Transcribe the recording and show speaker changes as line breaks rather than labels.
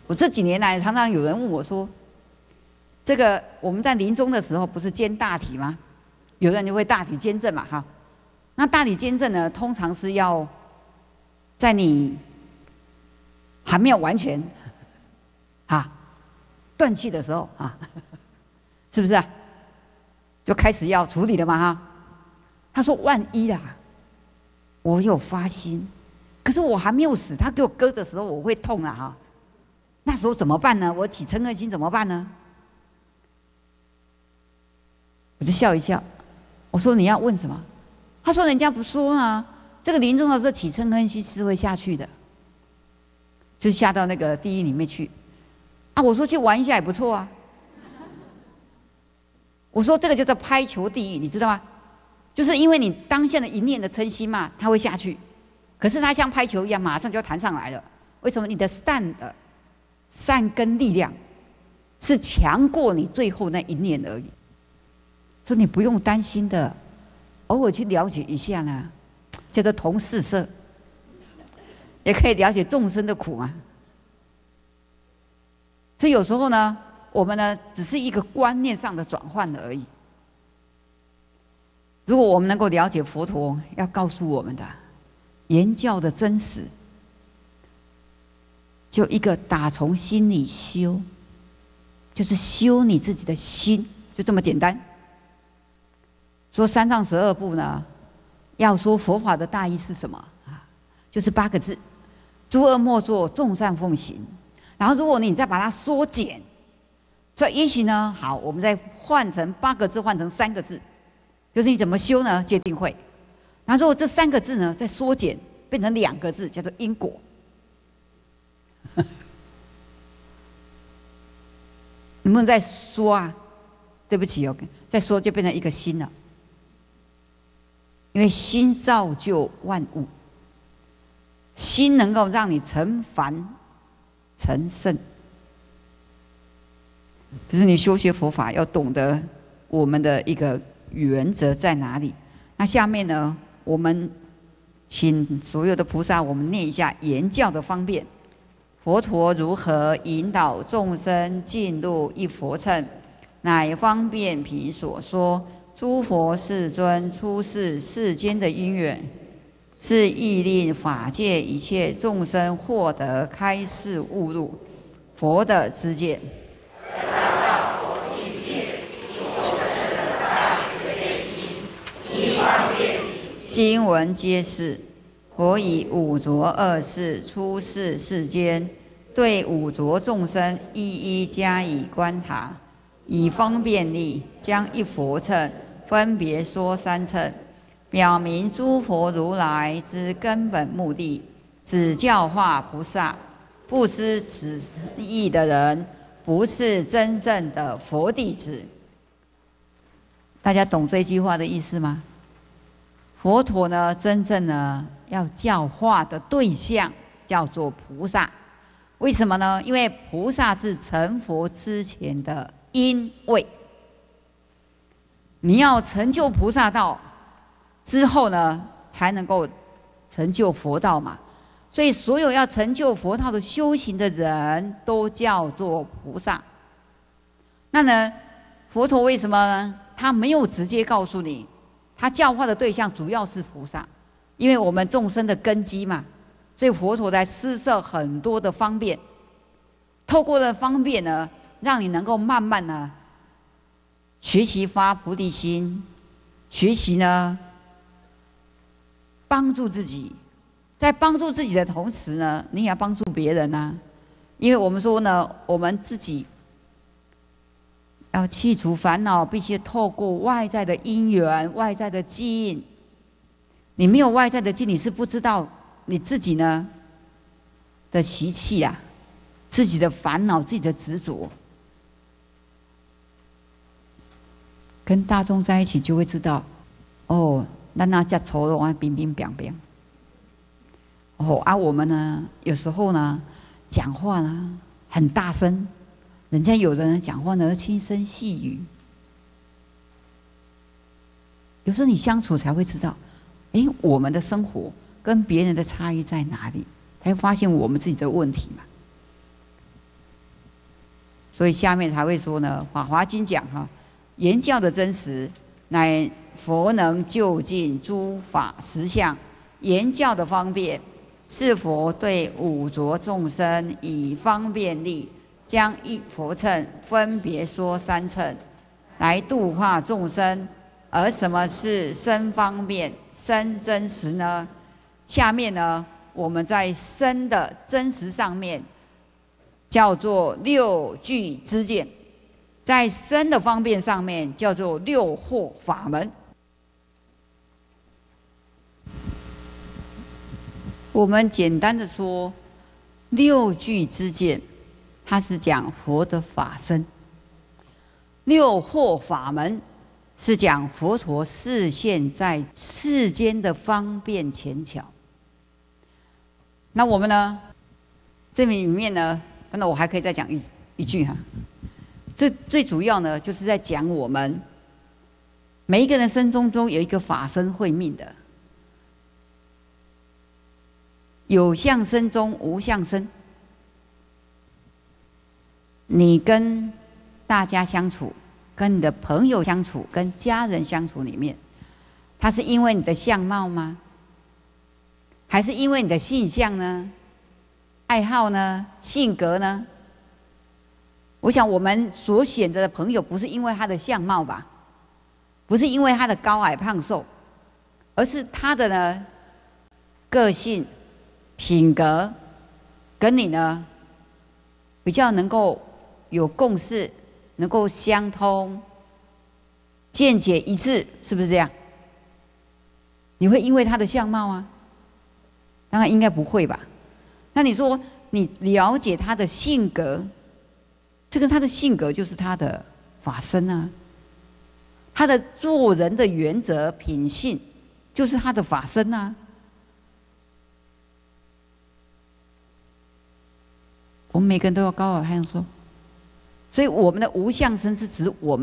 我这几年来常常有人问我说，这个我们在临终的时候不是兼大体吗？有的人就会大体兼证嘛，哈。那大体兼证呢，通常是要在你还没有完全断气的时候是不是啊？就开始要处理了嘛，哈。他说万一啦，我有发心，可是我还没有死，他给我割的时候我会痛啊，哈。那时候怎么办呢？我起嗔恨心怎么办呢？我就笑一笑，我说你要问什么？他说人家不说啊，这个临终的时候起嗔恨心是会下去的，就下到那个地狱里面去。我说去玩一下也不错啊。我说这个叫做拍球地狱，你知道吗？就是因为你当下的一念的嗔心嘛，它会下去，可是它像拍球一样，马上就弹上来了。为什么？你的善根力量是强过你最后那一念而已，所以你不用担心的，偶尔去了解一下呢，叫做同事色，也可以了解众生的苦嘛。所以有时候呢，我们呢只是一个观念上的转换而已。如果我们能够了解佛陀要告诉我们的言教的真实，就一个打从心里修，就是修你自己的心，就这么简单。说三藏十二部呢，要说佛法的大意是什么就是8个字：诸恶莫作，众善奉行。然后如果你再把它缩减，所以也许呢，好，我们再换成8个字，换成3个字，就是你怎么修呢？戒定慧。然后如果这3个字呢，再缩减变成2个字，叫做因果。能不能再说啊？对不起哦，再说就变成一个心了。因为心造就万物，心能够让你成凡成圣。就是你修学佛法要懂得我们的一个原则在哪里。那下面呢，我们请所有的菩萨，我们念一下言教的方便。佛陀如何引导众生进入一佛乘，乃方便品所说。诸佛世尊出世世间的因缘，是欲令法界一切众生获得开示悟入佛的知见。经文皆是。佛以五浊恶世出世世间，对五浊众生一一加以观察，以方便力，将一佛乘分别说3乘，表明诸佛如来之根本目的，只教化菩萨。不知此意的人，不是真正的佛弟子。大家懂这句话的意思吗？佛陀呢，真正呢要教化的对象叫做菩萨。为什么呢？因为菩萨是成佛之前的因位。你要成就菩萨道之后呢，才能够成就佛道嘛。所以所有要成就佛道的修行的人都叫做菩萨。那呢，佛陀为什么呢？他没有直接告诉你，他教化的对象主要是菩萨，因为我们众生的根基嘛，所以佛陀在施设很多的方便，透过了方便呢，让你能够慢慢呢学习发菩提心，学习呢帮助自己，在帮助自己的同时呢，你也要帮助别人啊。因为我们说呢，我们自己要去除烦恼，必须透过外在的因缘、外在的基因。你没有外在的基因，你是不知道你自己呢的习气啊，自己的烦恼、自己的执着。跟大众在一起，就会知道，哦，那叫愁容啊，冰冰冰冰。哦我们呢，有时候呢，讲话呢很大声，人家有的人讲话呢轻声细语。有时候你相处才会知道，我们的生活跟别人的差异在哪里，才发现我们自己的问题嘛。 所以下面才会说呢，《法华经》讲哈，言教的真实，乃佛能究竟诸法实相；言教的方便，是佛对五浊众生以方便力，将一佛乘分别说三乘，来度化众生。而什么是生方便、生真实呢？下面呢，我们在生的真实上面，叫做六具之见；在生的方便上面，叫做六惑法门。我们简单的说，六具之见，它是讲佛的法身；六惑法门是讲佛陀示现在世间的方便前巧。那我们呢，这里面呢，当然我还可以再讲一句哈，这最主要呢，就是在讲我们每一个人生中有一个法身慧命的。有相身中无相身，你跟大家相处，跟你的朋友相处，跟家人相处里面，他是因为你的相貌吗？还是因为你的性向呢？爱好呢？性格呢？我想我们所选择的朋友，不是因为他的相貌吧？不是因为他的高矮胖瘦，而是他的呢个性、品格跟你呢比较能够有共识，能够相通，见解一致，是不是这样？你会因为他的相貌啊？当然应该不会吧？那你说你了解他的性格，这个他的性格就是他的法身啊，他的做人的原则品性就是他的法身啊。我们每个人都要高矮胖瘦，所以我们的无相身是指我们